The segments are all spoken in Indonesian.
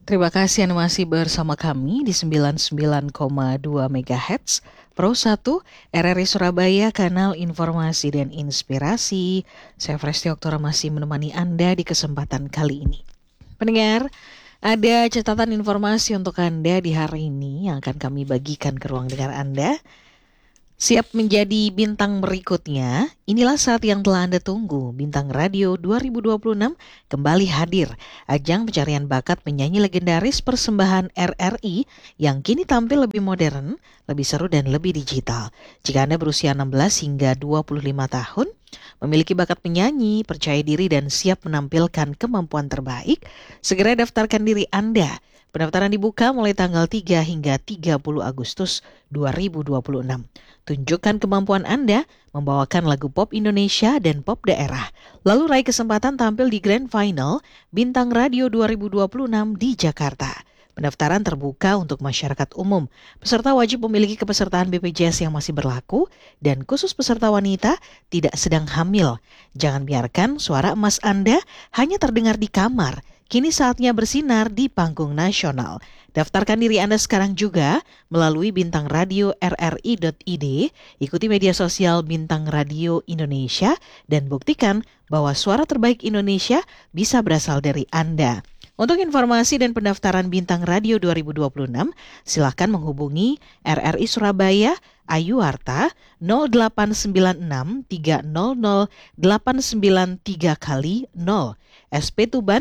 Terima kasih Anda masih bersama kami di 99,2 MHz Pro 1 RRI Surabaya, kanal informasi dan inspirasi. Saya Fresti Oktora masih menemani Anda di kesempatan kali ini. Pendengar, ada catatan informasi untuk Anda di hari ini yang akan kami bagikan ke ruang dengar Anda. Siap menjadi bintang berikutnya? Inilah saat yang telah Anda tunggu. Bintang Radio 2026 kembali hadir. Ajang pencarian bakat penyanyi legendaris persembahan RRI yang kini tampil lebih modern, lebih seru dan lebih digital. Jika Anda berusia 16 hingga 25 tahun, memiliki bakat penyanyi, percaya diri dan siap menampilkan kemampuan terbaik, segera daftarkan diri Anda. Pendaftaran dibuka mulai tanggal 3 hingga 30 Agustus 2026. Tunjukkan kemampuan Anda membawakan lagu pop Indonesia dan pop daerah. Lalu raih kesempatan tampil di Grand Final Bintang Radio 2026 di Jakarta. Pendaftaran terbuka untuk masyarakat umum. Peserta wajib memiliki kepesertaan BPJS yang masih berlaku dan khusus peserta wanita tidak sedang hamil. Jangan biarkan suara emas Anda hanya terdengar di kamar. Kini saatnya bersinar di panggung nasional. Daftarkan diri Anda sekarang juga melalui Bintang Radio RRI.id, ikuti media sosial Bintang Radio Indonesia, dan buktikan bahwa suara terbaik Indonesia bisa berasal dari Anda. Untuk informasi dan pendaftaran Bintang Radio 2026, silakan menghubungi RRI Surabaya, Ayuwarta 0896 300 893 kali 0, SP Tuban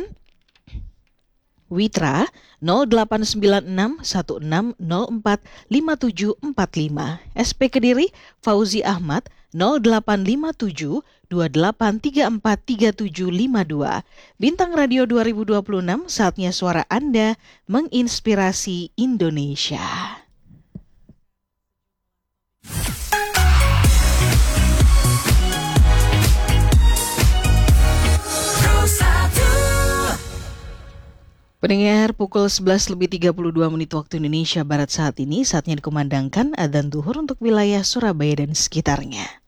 Witra 0896 1604 5745, SP Kediri Fauzi Ahmad 0857 2834 3752. Bintang Radio 2026, saatnya suara Anda menginspirasi Indonesia. Pendengar, pukul 11:32 waktu Indonesia Barat saat ini, saatnya dikumandangkan adzan zuhur untuk wilayah Surabaya dan sekitarnya.